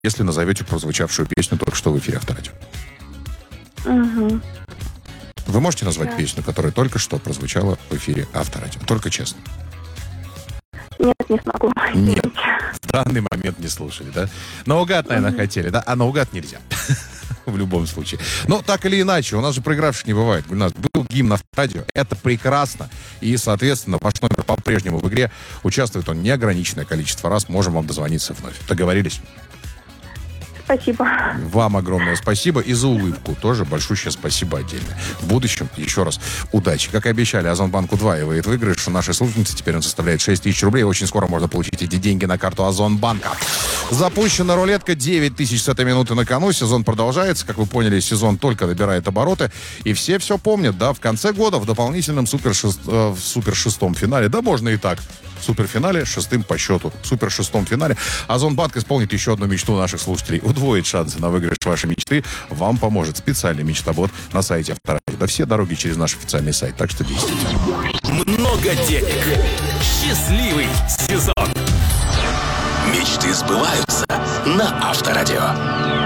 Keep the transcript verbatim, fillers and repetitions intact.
если назовете прозвучавшую песню только что в эфире Авторадио. Угу. Вы можете назвать Да. песню, которая только что прозвучала в эфире Авторадио? Только честно. Нет, не смогу. Нет. В данный момент не слушали, да? Наугад, наверное, хотели, да? А наугад нельзя. В любом случае. Но так или иначе, у нас же проигравших не бывает. У нас был гимн Авторадио. Это прекрасно. И, соответственно, ваш номер по-прежнему в игре. Участвует он неограниченное количество раз. Можем вам дозвониться вновь. Договорились? Спасибо. Вам огромное спасибо. И за улыбку тоже большущее спасибо отдельно. В будущем еще раз удачи. Как и обещали, Озонбанк удваивает выигрыш. У нашей слушательницы теперь он составляет шесть тысяч рублей. Очень скоро можно получить эти деньги на карту Озонбанка. Запущена рулетка. девять тысяч с этой минуты на кону. Сезон продолжается. Как вы поняли, сезон только набирает обороты. И все все помнят, да, в конце года в дополнительном супер, шест... э, в супер шестом финале, да, можно и так, в суперфинале, шестым по счету, в супер шестом финале, Озонбанк исполнит еще одну мечту наших слушателей. Удвоит шансы на выигрыш вашей мечты. Вам поможет специальный мечтобот на сайте Авторадио. Да все дороги через наш официальный сайт. Так что действуйте. Много денег. Счастливый сезон. Мечты сбываются на Авторадио.